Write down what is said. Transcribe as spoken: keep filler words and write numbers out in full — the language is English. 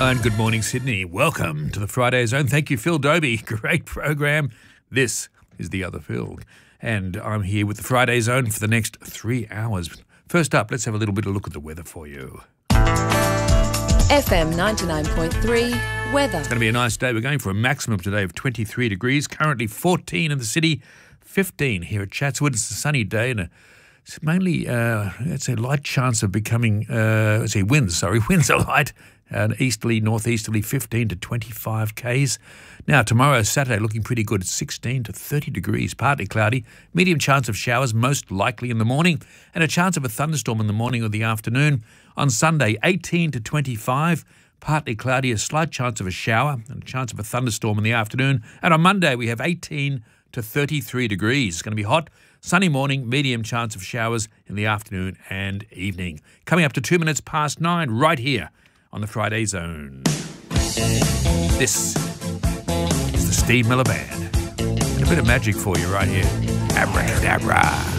And good morning, Sydney. Welcome to the Friday Zone. Thank you, Phil Doby. Great program. This is the other Phil. And I'm here with the Friday Zone for the next three hours. First up, let's have a little bit of a look at the weather for you. F M ninety-nine point three, weather. It's going to be a nice day. We're going for a maximum today of twenty-three degrees. Currently fourteen in the city, fifteen here at Chatswood. It's a sunny day and a, it's mainly, uh, it's a light chance of becoming, uh, let's see, winds, sorry, winds are light. An easterly, northeasterly, fifteen to twenty-five k's. Now, tomorrow, Saturday, looking pretty good. It's sixteen to thirty degrees, partly cloudy. Medium chance of showers, most likely in the morning, and a chance of a thunderstorm in the morning or the afternoon. On Sunday, eighteen to twenty-five, partly cloudy, a slight chance of a shower, and a chance of a thunderstorm in the afternoon. And on Monday, we have eighteen to thirty-three degrees. It's going to be hot. Sunny morning, medium chance of showers in the afternoon and evening. Coming up to two minutes past nine, right here on the Friday Zone. This is the Steve Miller Band. And a bit of magic for you right here. Abracadabra.